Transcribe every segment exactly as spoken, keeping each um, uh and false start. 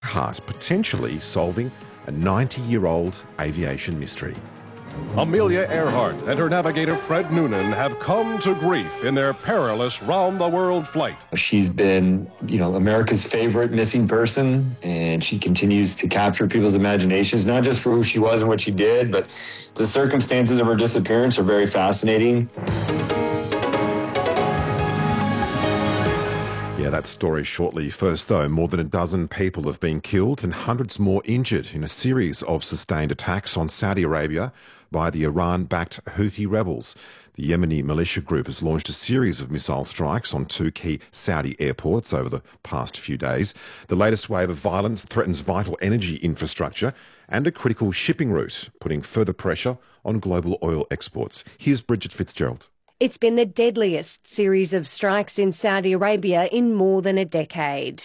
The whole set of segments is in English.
heart, potentially solving a ninety-year-old aviation mystery. Amelia Earhart and her navigator Fred Noonan have come to grief in their perilous round-the-world flight. She's been, you know, America's favorite missing person, and she continues to capture people's imaginations, not just for who she was and what she did, but the circumstances of her disappearance are very fascinating. Yeah, that story shortly. First, though, more than a dozen people have been killed and hundreds more injured in a series of sustained attacks on Saudi Arabia by the Iran-backed Houthi rebels. The Yemeni militia group has launched a series of missile strikes on two key Saudi airports over the past few days. The latest wave of violence threatens vital energy infrastructure and a critical shipping route, putting further pressure on global oil exports. Here's Bridget Fitzgerald. It's been the deadliest series of strikes in Saudi Arabia in more than a decade.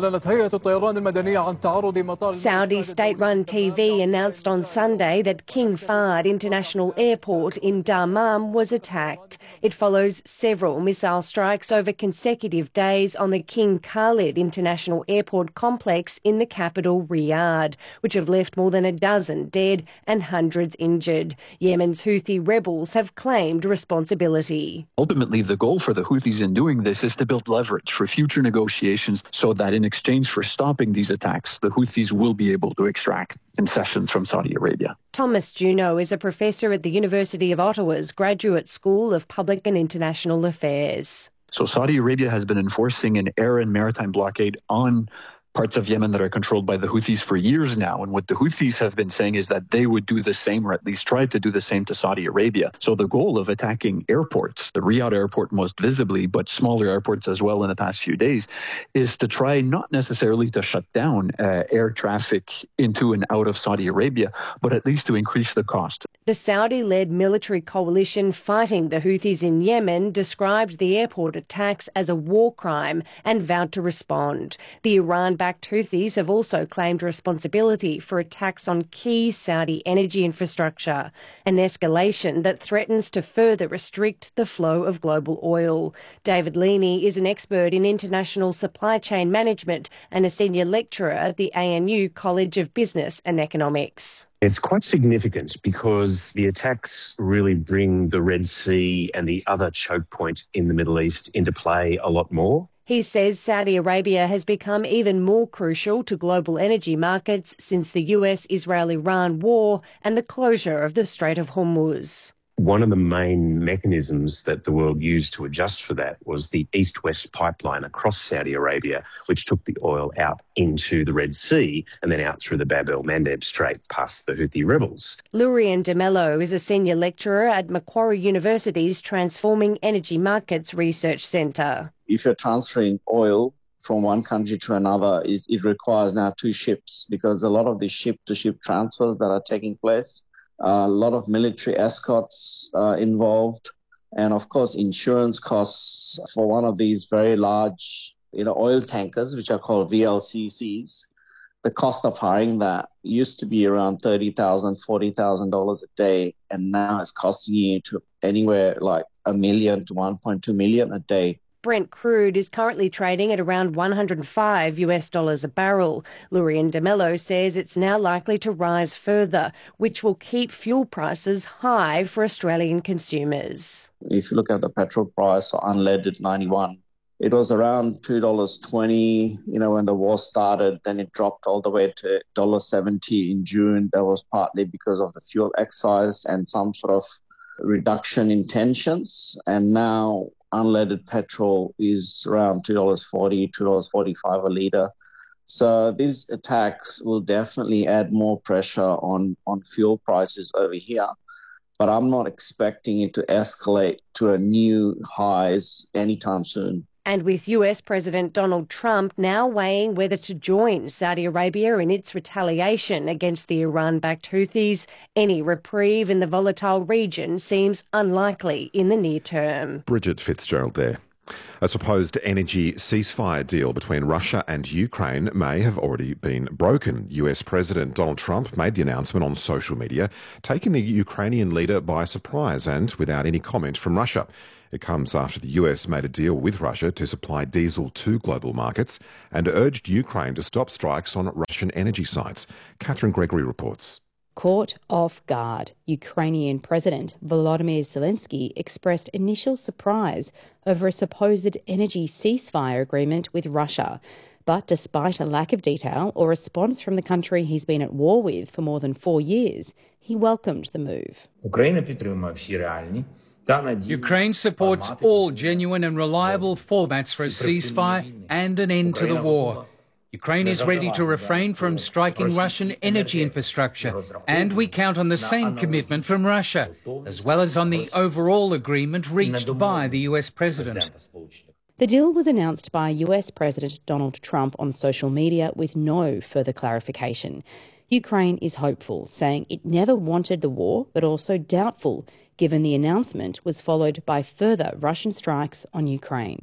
Saudi state-run T V announced on Sunday that King Fahd International Airport in Dammam was attacked. It follows several missile strikes over consecutive days on the King Khalid International Airport complex in the capital Riyadh, which have left more than a dozen dead and hundreds injured. Yemen's Houthi rebels have claimed responsibility. Ultimately, the goal for the Houthis in doing this is to build leverage for future negotiations so that in exchange for stopping these attacks, the Houthis will be able to extract concessions from Saudi Arabia. Thomas Juneau is a professor at the University of Ottawa's Graduate School of Public and International Affairs. So Saudi Arabia has been enforcing an air and maritime blockade on parts of Yemen that are controlled by the Houthis for years now. And what the Houthis have been saying is that they would do the same, or at least try to do the same to Saudi Arabia. So the goal of attacking airports, the Riyadh airport most visibly, but smaller airports as well in the past few days, is to try not necessarily to shut down uh, air traffic into and out of Saudi Arabia, but at least to increase the cost. The Saudi-led military coalition fighting the Houthis in Yemen described the airport attacks as a war crime and vowed to respond. The Iran-backed Houthis have also claimed responsibility for attacks on key Saudi energy infrastructure, an escalation that threatens to further restrict the flow of global oil. David Leaney is an expert in international supply chain management and a senior lecturer at the A N U College of Business and Economics. It's quite significant because the attacks really bring the Red Sea and the other choke point in the Middle East into play a lot more. He says Saudi Arabia has become even more crucial to global energy markets since the U S Israel Iran war and the closure of the Strait of Hormuz. One of the main mechanisms that the world used to adjust for that was the East-West pipeline across Saudi Arabia, which took the oil out into the Red Sea and then out through the Bab el-Mandeb Strait past the Houthi rebels. Lurian de Mello is a senior lecturer at Macquarie University's Transforming Energy Markets Research Centre. If you're transferring oil from one country to another, it, it requires now two ships, because a lot of the ship-to-ship transfers that are taking place, Uh, a lot of military escorts uh, involved, and of course insurance costs for one of these very large, you know, oil tankers, which are called V L C Cs. The cost of hiring that used to be around thirty thousand dollars, forty thousand dollars a day, and now it's costing you to anywhere like a million to one point two million a day. Brent crude is currently trading at around one hundred five US dollars a barrel. Lurian de Mello says it's now likely to rise further, which will keep fuel prices high for Australian consumers. If you look at the petrol price for unleaded ninety-one, it was around two dollars twenty, you know, when the war started. Then it dropped all the way to one dollar seventy in June. That was partly because of the fuel excise and some sort of reduction in tensions. And now unleaded petrol is around two dollars forty, two dollars forty-five a litre. So these attacks will definitely add more pressure on, on fuel prices over here. But I'm not expecting it to escalate to a new highs anytime soon. And with U S President Donald Trump now weighing whether to join Saudi Arabia in its retaliation against the Iran-backed Houthis, any reprieve in the volatile region seems unlikely in the near term. Bridget Fitzgerald there. A supposed energy ceasefire deal between Russia and Ukraine may have already been broken. U S President Donald Trump made the announcement on social media, taking the Ukrainian leader by surprise and without any comment from Russia. It comes after the U S made a deal with Russia to supply diesel to global markets and urged Ukraine to stop strikes on Russian energy sites. Catherine Gregory reports. Caught off guard, Ukrainian President Volodymyr Zelensky expressed initial surprise over a supposed energy ceasefire agreement with Russia. But despite a lack of detail or response from the country he's been at war with for more than four years, he welcomed the move. Ukraine supports all genuine and reliable formats for a ceasefire and an end to the war. Ukraine is ready to refrain from striking Russian energy infrastructure, and we count on the same commitment from Russia, as well as on the overall agreement reached by the U S president. The deal was announced by U S President Donald Trump on social media with no further clarification. Ukraine is hopeful, saying it never wanted the war, but also doubtful, given the announcement was followed by further Russian strikes on Ukraine.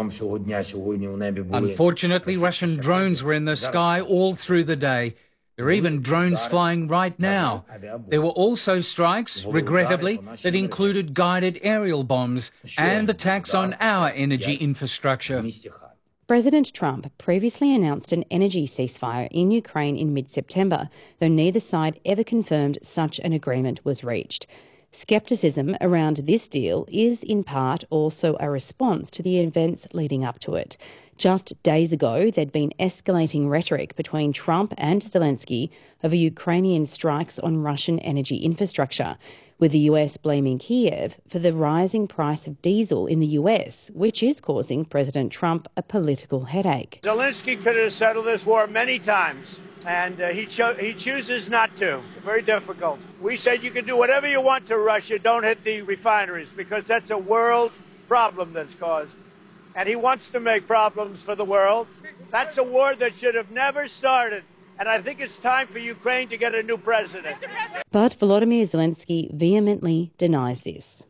Unfortunately, Russian drones were in the sky all through the day. There are even drones flying right now. There were also strikes, regrettably, that included guided aerial bombs and attacks on our energy infrastructure. President Trump previously announced an energy ceasefire in Ukraine in mid-September, though neither side ever confirmed such an agreement was reached. Scepticism around this deal is in part also a response to the events leading up to it. Just days ago, there'd been escalating rhetoric between Trump and Zelensky over Ukrainian strikes on Russian energy infrastructure, with the U S blaming Kiev for the rising price of diesel in the U S, which is causing President Trump a political headache. Zelensky could have settled this war many times, and uh, he, cho- he chooses not to. Very difficult. We said you can do whatever you want to Russia, don't hit the refineries, because that's a world problem that's caused. And he wants to make problems for the world. That's a war that should have never started. And I think it's time for Ukraine to get a new president. But Volodymyr Zelensky vehemently denies this.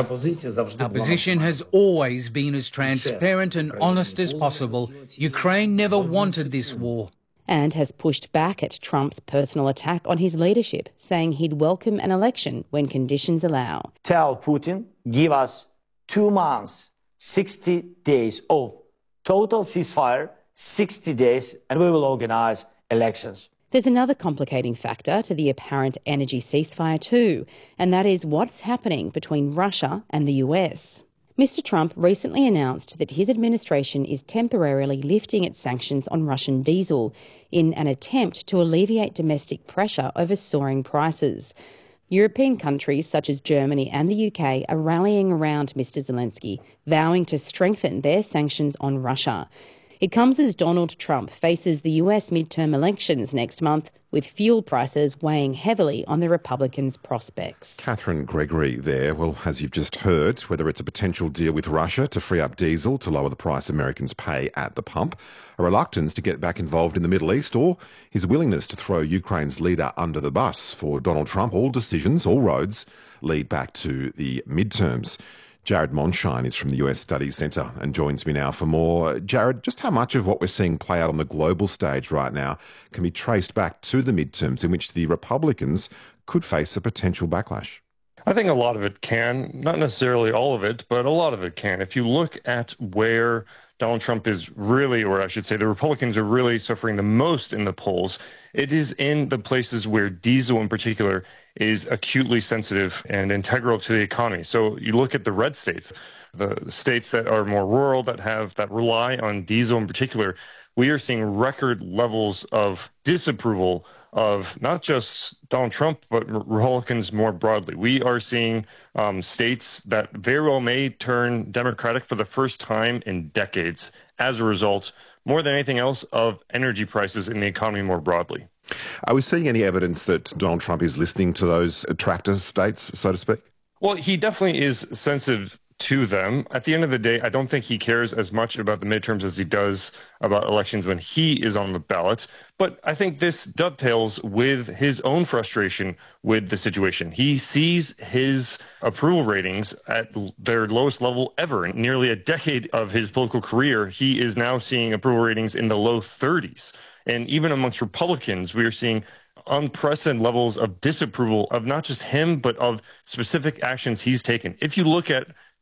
Our position has always been as transparent and honest as possible. Ukraine never wanted this war. And has pushed back at Trump's personal attack on his leadership, saying he'd welcome an election when conditions allow. Tell Putin, give us two months, sixty days of total ceasefire, sixty days, and we will organise elections. There's another complicating factor to the apparent energy ceasefire too, and that is what's happening between Russia and the U S. Mister Trump recently announced that his administration is temporarily lifting its sanctions on Russian diesel in an attempt to alleviate domestic pressure over soaring prices. European countries such as Germany and the U K are rallying around Mister Zelensky, vowing to strengthen their sanctions on Russia. It comes as Donald Trump faces the U S midterm elections next month, with fuel prices weighing heavily on the Republicans' prospects. Catherine Gregory there. Well, as you've just heard, whether it's a potential deal with Russia to free up diesel to lower the price Americans pay at the pump, a reluctance to get back involved in the Middle East, or his willingness to throw Ukraine's leader under the bus. For Donald Trump, all decisions, all roads lead back to the midterms. Jared Monshine is from the U S Studies Centre and joins me now for more. Jared, just how much of what we're seeing play out on the global stage right now can be traced back to the midterms in which the Republicans could face a potential backlash? I think a lot of it can, not necessarily all of it, but a lot of it can. If you look at where Donald Trump is really, or I should say the Republicans are really suffering the most in the polls, it is in the places where diesel in particular is acutely sensitive and integral to the economy. So you look at the red states, the states that are more rural, that have that rely on diesel in particular, we are seeing record levels of disapproval of not just Donald Trump, but Republicans more broadly. We are seeing um, states that very well may turn Democratic for the first time in decades as a result, more than anything else, of energy prices in the economy more broadly. Are we seeing any evidence that Donald Trump is listening to those attractor states, so to speak? Well, he definitely is sensitive to them. At the end of the day, I don't think he cares as much about the midterms as he does about elections when he is on the ballot. But I think this dovetails with his own frustration with the situation. He sees his approval ratings at their lowest level ever. In nearly a decade of his political career, he is now seeing approval ratings in the low thirties. And even amongst Republicans, we are seeing unprecedented levels of disapproval of not just him, but of specific actions he's taken. If you look at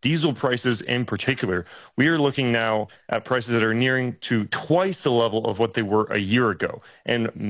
diesel prices in particular, we are looking now at prices that are nearing to twice the level of what they were a year ago. And